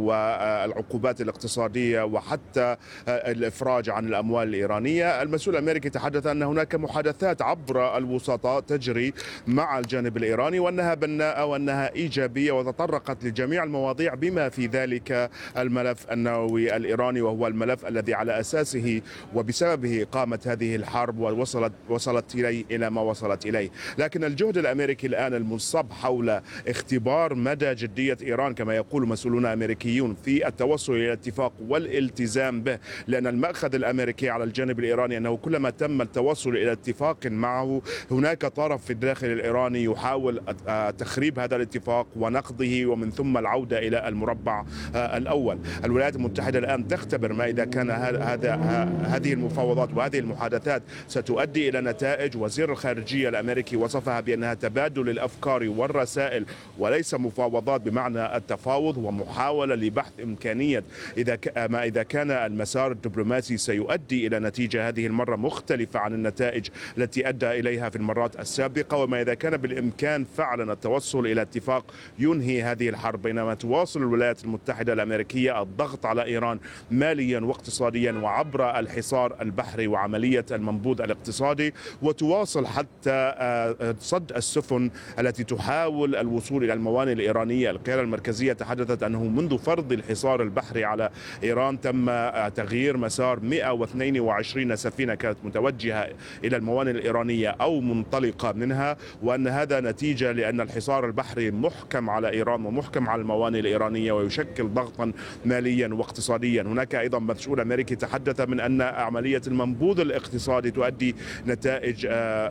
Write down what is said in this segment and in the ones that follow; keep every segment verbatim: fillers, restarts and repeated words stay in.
والعقوبات الاقتصادية وحتى الإفراج عن الأموال الإيرانية. المسؤول الأمريكي تحدث أن هناك محادثات عبر الوسطاء تجري مع الجانب الإيراني وأنها بناءة وأنها إيجابية وتطرقت لجميع المواضيع بما في ذلك الملف النووي الإيراني، وهو الملف الذي على أساسه وبسببه قامت هذه الحرب ووصلت وصلت إليه إلى ما وصلت إليه. لكن الجهد الأمريكي الآن المنصب حول اختبار مدى جدية إيران كما يقول مسؤولون أمريكيون في التوصل إلى اتفاق والالتزام به، لأن المأخذ الأمريكي على الجانب الإيراني أنه كلما تم التوصل إلى اتفاق معه هناك طرف في الداخل الإيراني يحاول تخريب هذا الاتفاق ونقضه ومن ثم العودة إلى المربع الأول. الولايات المتحدة الآن تختبر ما إذا كان هذا هذه المفاوضات وهذه المحادثات ستؤدي إلى نتائج. وزير الخارجية الأمريكي وصفها بأنها تبادل الأفكار والرسائل وليس مفاوضات بمعنى التفاوض، ومحاولة لبحث إمكانية إذا ما إذا كان المسار الدبلوماسي سيؤدي إلى نتيجة هذه المرة مختلفة عن النتائج التي أدى إليها في المرات السابقة، وما إذا كان بالإمكان فعلا التوصل إلى اتفاق ينهي هذه الحرب، بينما تواصل الولايات المتحدة الأمريكية الضغط على إيران ماليا واقتصاديا وعبر الحصار البحري وعملية المنبوذ الاقتصادي، وتواصل حتى صد السفن التي تحاول الوصول إلى الموانئ الإيرانية. القيادة المركزية تحدثت أنه منذ فرض الحصار البحري على إيران تم تغيير مسار مئة واثنين وعشرين سفينة كانت متوجهة إلى الموانئ الإيرانية أو منطلقة منها، وأن هذا نتيجة لأن الحصار البحري محكم على إيران ومحكم على الموانئ الإيرانية ويشكل ضغطا ماليا واقتصاديا. هناك أيضا مسؤول أمريكي تحدث من أن عملية المنبوذ الاقتصادي تؤدي نتائج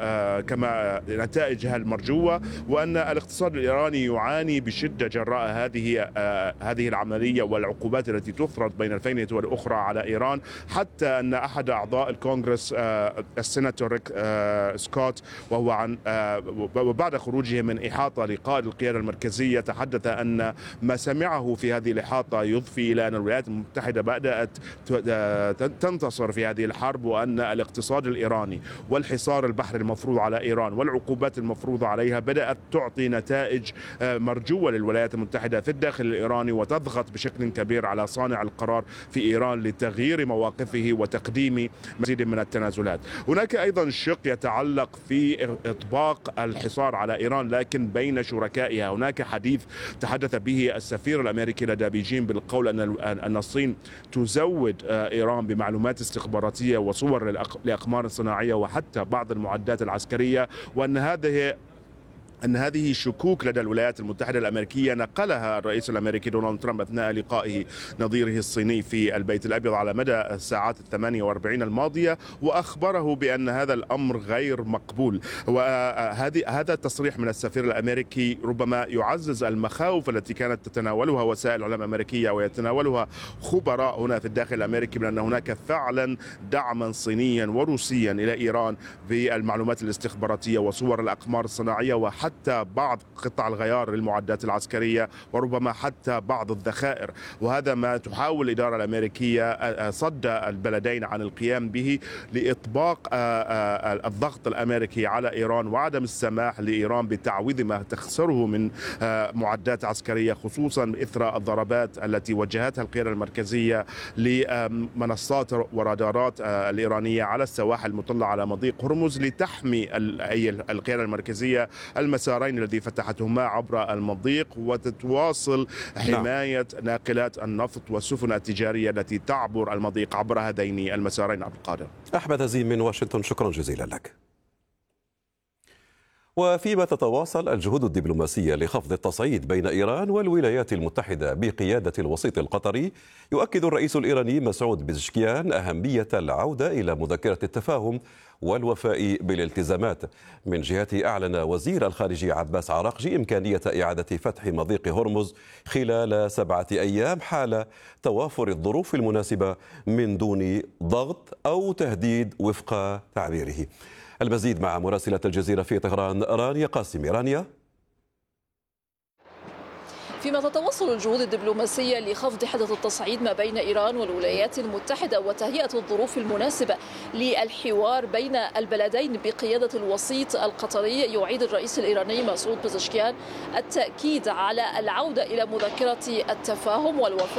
كما نتائجها المرجوة، وأن الاقتصاد الإيراني يعاني بشدة جراء هذه هذه العملية والعقوبات التي تفرض بين الفينة والأخرى على إيران، حتى أن أحد أعضاء الكونغرس السيناتور سكوت وهو عن وبعد خروجه من إحاطة لقائد القيادة المركزية تحدث أن ما سمعه في هذه الإحاطة يضفي إلى أن الولايات المتحدة بدأت تنتصر في هذه الحرب، وأن الاقتصاد الإيراني والحصار البحري المفروض على إيران والعقوبات المفروضة عليها بدأت تعطي نتائج مرجوة للولايات المتحدة في الداخل الإيراني، وتضغط بشكل كبير على صانع القرار في إيران لتغيير مواقفه وتقديم مزيد من التنازلات. هناك أيضا شق يتعلق في إطباق الحصار على إيران لكن بين شركائها. هناك حديث تحدث به السفير الأمريكي لدى بيجين بالقول أن أن الصين تزود إيران بمعلومات استخباراتية وصور لأقمار صناعية وحتى بعض المعدات العسكرية، وأن هذه أن هذه شكوك لدى الولايات المتحدة الأمريكية نقلها الرئيس الأمريكي دونالد ترامب أثناء لقائه نظيره الصيني في البيت الأبيض على مدى الساعات الثمانية وأربعين الماضية، وأخبره بأن هذا الأمر غير مقبول. وهذه هذا التصريح من السفير الأمريكي ربما يعزز المخاوف التي كانت تتناولها وسائل الإعلام الأمريكية ويتناولها خبراء هنا في الداخل الأمريكي، من أن هناك فعلا دعما صينيا وروسيا إلى إيران بالمعلومات الاستخباراتية وصور الأقمار الصناعية وحتى حتى بعض قطع الغيار للمعدات العسكرية وربما حتى بعض الذخائر. وهذا ما تحاول الإدارة الأمريكية صد البلدين عن القيام به لإطباق الضغط الأمريكي على إيران وعدم السماح لإيران بتعويض ما تخسره من معدات عسكرية، خصوصا إثر الضربات التي وجهتها القيادة المركزية لمنصات ورادارات الإيرانية على السواحل المطلة على مضيق هرمز لتحمي القيادة المركزية المسارين الذي فتحتهما عبر المضيق وتتواصل حماية ناقلات النفط والسفن التجارية التي تعبر المضيق عبر هذين المسارين. عبد القادر. أحمد هزيم من واشنطن، شكرا جزيلا لك. وفيما تتواصل الجهود الدبلوماسية لخفض التصعيد بين إيران والولايات المتحدة بقيادة الوسيط القطري، يؤكد الرئيس الإيراني مسعود بزشكيان أهمية العودة إلى مذكرة التفاهم والوفاء بالالتزامات. من جهته أعلن وزير الخارجية عباس عراقجي إمكانية إعادة فتح مضيق هرمز خلال سبعة أيام حال توافر الظروف المناسبة من دون ضغط أو تهديد وفق تعبيره. المزيد مع مراسلة الجزيرة في طهران رانيا قاسمي. رانيا. فيما تتواصل الجهود الدبلوماسية لخفض حدث التصعيد ما بين إيران والولايات المتحدة وتهيئة الظروف المناسبة للحوار بين البلدين بقيادة الوسيط القطري، يعيد الرئيس الإيراني مسعود بزشكيان التأكيد على العودة إلى مذكرة التفاهم والوفاء